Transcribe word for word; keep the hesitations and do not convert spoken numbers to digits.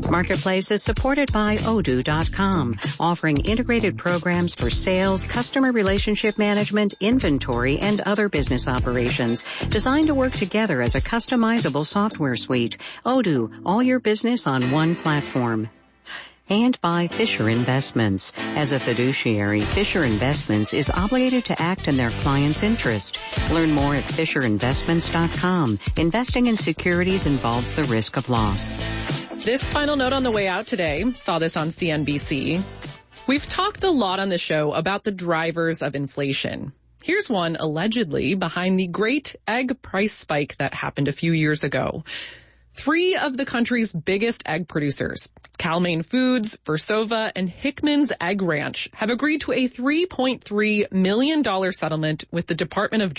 Marketplace is supported by Odoo dot com, offering integrated programs for sales, customer relationship management, inventory, and other business operations designed to work together as a customizable software suite. Odoo, all your business on one platform. And by Fisher Investments. As a fiduciary, Fisher Investments is obligated to act in their client's interest. Learn more at Fisher Investments dot com. Investing in securities involves the risk of loss. This final note on the way out today, saw this on C N B C. We've talked a lot on the show about the drivers of inflation. Here's one allegedly behind the great egg price spike that happened a few years ago. Three of the country's biggest egg producers, Cal-Maine Foods, Versova, and Hickman's Egg Ranch, have agreed to a three point three million dollars settlement with the Department of